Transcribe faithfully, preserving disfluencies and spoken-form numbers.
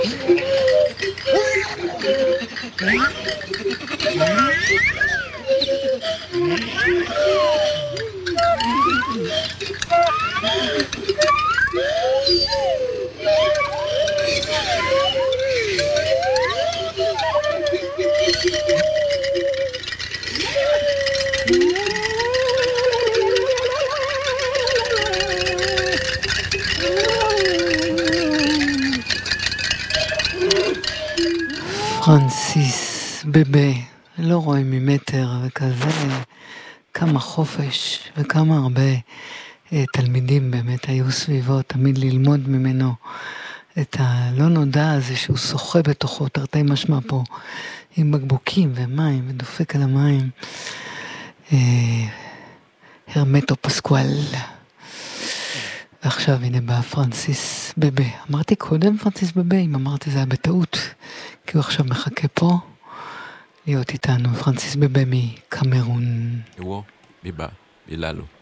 פרנסיס בבה, לא רואים ממטר, וכזה כמה חופש וכמה הרבה אה, תלמידים באמת היו סביבו, תמיד ללמוד ממנו את הלא נודע הזה שהוא שוחה בתוכו, תרתי משמע פה, עם בקבוקים ומים ודופק על המים. אה, הרמטו פסקואל. ועכשיו הנה בא פרנסיס בבה. אמרתי קודם פרנסיס בבה, אם אמרתי זה היה בטעות, כי הוא עכשיו מחכה פה להיות איתנו. פרנסיס בבה מקמרון. הוא, ביבה, ביללו.